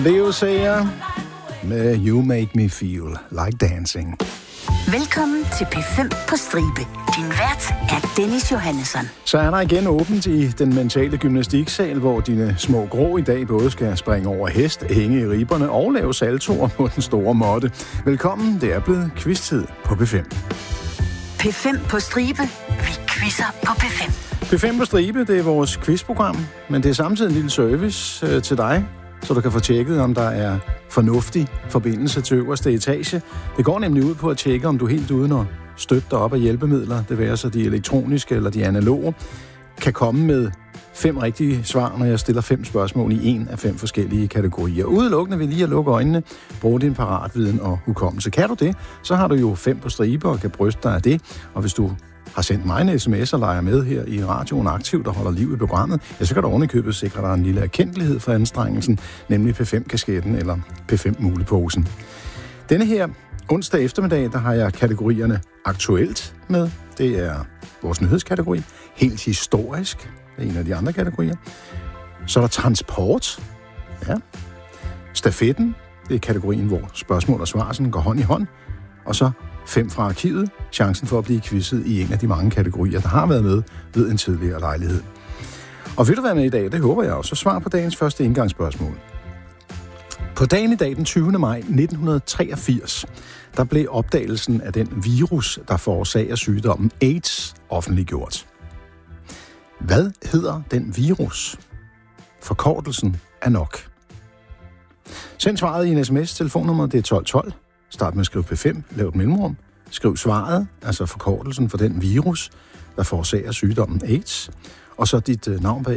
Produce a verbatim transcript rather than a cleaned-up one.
Leo Sayer med You Make Me Feel Like Dancing. Velkommen til P fem på stribe. Din vært er Dennis Johannesson. Så er der igen åbent i den mentale gymnastiksal, hvor dine små grå i dag både skal springe over hest, hænge i ribberne og lave saltoer på den store måtte. Velkommen, det er blevet quiz-tid på P fem. P fem på stribe. Vi quizzer på P fem. P fem på stribe, det er vores quizprogram, men det er samtidig en lille service øh, til dig, så du kan få tjekket, om der er fornuftig forbindelse til øverste etage. Det går nemlig ud på at tjekke, om du helt uden at støtte dig op af hjælpemidler, det være så de elektroniske eller de analoge, kan komme med fem rigtige svar, når jeg stiller fem spørgsmål i en af fem forskellige kategorier. Udelukkende vil lige at lukke øjnene, bruge din paratviden og hukommelse. Kan du det, så har du jo fem på stribe og kan bryste dig af det. Og hvis du har sendt mig en sms og leger med her i radioen aktivt og holder liv i programmet, ja, så kan du ovenikøbet sikre dig en lille erkendelighed for anstrengelsen, nemlig P fem-kasketten eller P fem-muleposen. Denne her onsdag eftermiddag, der har jeg kategorierne aktuelt med. Det er vores nyhedskategori. Helt historisk. Det er en af de andre kategorier. Så er der transport. Ja. Stafetten. Det er kategorien, hvor spørgsmål og svar sådan går hånd i hånd. Og så fem fra arkivet. Chancen for at blive quizzet i en af de mange kategorier, der har været med ved en tidligere lejlighed. Og vil du være med i dag? Det håber jeg også. Så svar på dagens første indgangsspørgsmål. På dagen i dag, den tyvende maj nitten treogfirs, der blev opdagelsen af den virus, der forårsager sygdommen AIDS, offentliggjort. Hvad hedder den virus? Forkortelsen er nok. Send svaret i en sms. Telefonnummeret det er tolv tolv. Start med at skrive P fem, lav et mellemrum. Skriv svaret, altså forkortelsen for den virus, der forårsager sygdommen AIDS. Og så dit navn bag